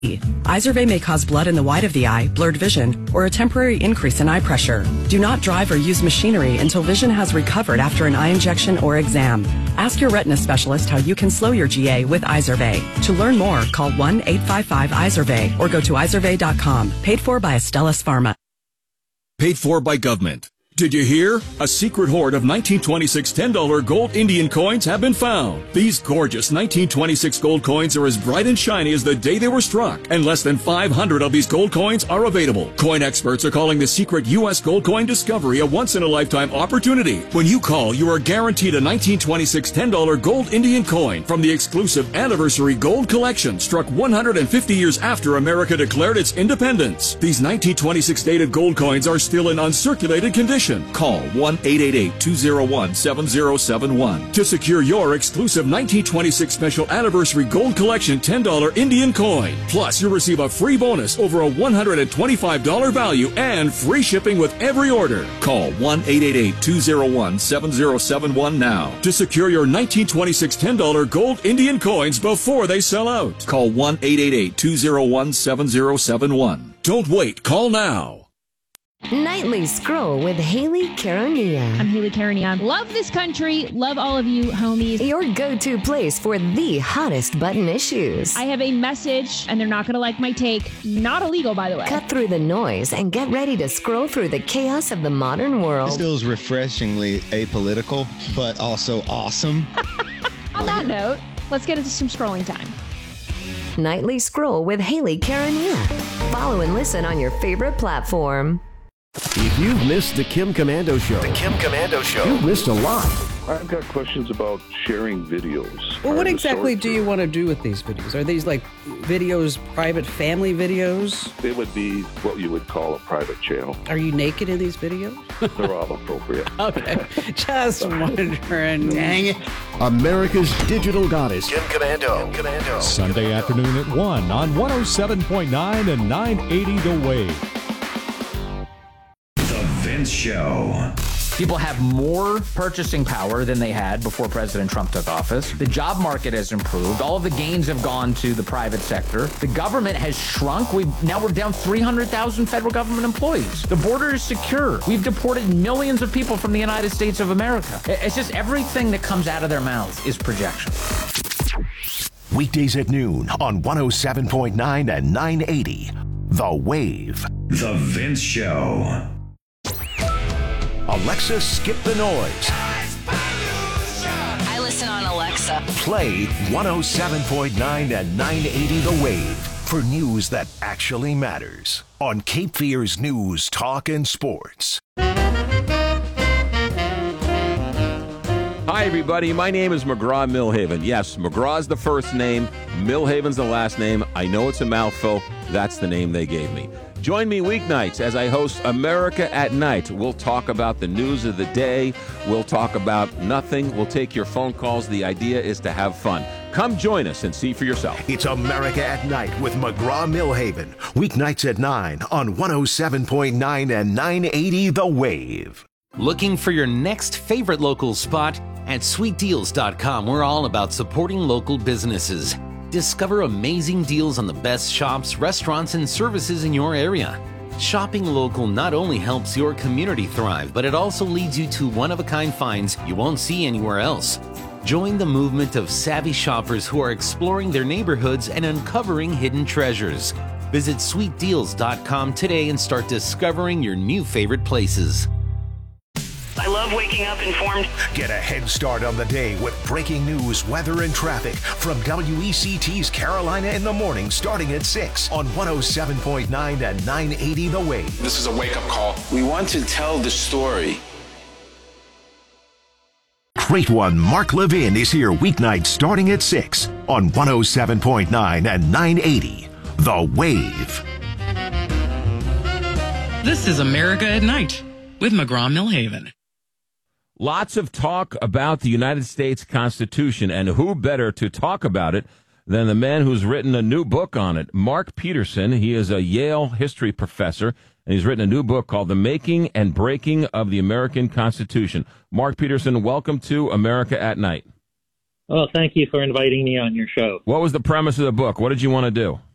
Izervay may cause blood in the white of the eye, blurred vision, or a temporary increase in eye pressure. Do not drive or use machinery until vision has recovered after an eye injection or exam. Ask your retina specialist how you can slow your GA with Izervay. To learn more, call 1-855-IZERVAY or go to izervay.com. Paid for by Astellas Pharma. Paid for by government. Did you hear? A secret hoard of 1926 $10 gold Indian coins have been found. These gorgeous 1926 gold coins are as bright and shiny as the day they were struck, and less than 500 of these gold coins are available. Coin experts are calling the secret U.S. gold coin discovery a once-in-a-lifetime opportunity. When you call, you are guaranteed a 1926 $10 gold Indian coin from the exclusive Anniversary Gold Collection, struck 150 years after America declared its independence. These 1926 dated gold coins are still in uncirculated condition. Call 1-888-201-7071 to secure your exclusive 1926 Special Anniversary Gold Collection $10 Indian coin. Plus, you'll receive a free bonus over a $125 value and free shipping with every order. Call 1-888-201-7071 now to secure your 1926 $10 gold Indian coins before they sell out. Call 1-888-201-7071. Don't wait. Call now. Nightly Scroll with Haley Caronia. I'm Haley Caronia. Love this country. Love all of you, homies. Your go-to place for the hottest button issues. I have a message, and they're not going to like my take. Not illegal, by the way. Cut through the noise and get ready to scroll through the chaos of the modern world. This feels refreshingly apolitical, but also awesome. On that note, let's get into some scrolling time. Nightly Scroll with Haley Caronia. Follow and listen on your favorite platform. If you've missed the Kim Komando Show, you've missed a lot. I've got questions about sharing videos. Well, what exactly do you want to do with these videos? Are these like videos, private family videos? It would be what you would call a private channel. Are you naked in these videos? They're all appropriate. Okay, just wondering. Dang it. America's digital goddess, Kim Komando. Sunday afternoon at 1 on 107.9 and 980 The Wave. The Vince Show. People have more purchasing power than they had before President Trump took office. The job market has improved. All of the gains have gone to the private sector. The government has shrunk. Now we're down 300,000 federal government employees. The border is secure. We've deported millions of people from the United States of America. It's just everything that comes out of their mouths is projection. Weekdays at noon on 107.9 and 980. The Wave. The Vince Show. Alexa, skip the noise. I listen on Alexa. Play 107.9 and 980 The Wave for news that actually matters on Cape Fear's News, Talk, and Sports. Hi, everybody. My name is McGraw Millhaven. Yes, McGraw's the first name. Millhaven's the last name. I know it's a mouthful. That's the name they gave me. Join me weeknights as I host America at Night. We'll talk about the news of the day. We'll talk about nothing. We'll take your phone calls. The idea is to have fun. Come join us and see for yourself. It's America at Night with McGraw Millhaven. Weeknights at 9 on 107.9 and 980 The Wave. Looking for your next favorite local spot? At sweetdeals.com, we're all about supporting local businesses. Discover amazing deals on the best shops, restaurants, and services in your area. Shopping local not only helps your community thrive, but it also leads you to one-of-a-kind finds you won't see anywhere else. Join the movement of savvy shoppers who are exploring their neighborhoods and uncovering hidden treasures. Visit sweetdeals.com today and start discovering your new favorite places. I love waking up informed. Get a head start on the day with breaking news, weather, and traffic from WECT's Carolina in the Morning starting at 6 on 107.9 and 980 The Wave. This is a wake-up call. We want to tell the story. Great One Mark Levin is here weeknights starting at 6 on 107.9 and 980 The Wave. This is America at Night with McGraw Millhaven. Lots of talk about the United States Constitution, and who better to talk about it than the man who's written a new book on it, Mark Peterson. He is a Yale history professor, and he's written a new book called The Making and Breaking of the American Constitution. Mark Peterson, welcome to America at Night. Well, thank you for inviting me on your show. What was the premise of the book? What did you want to do?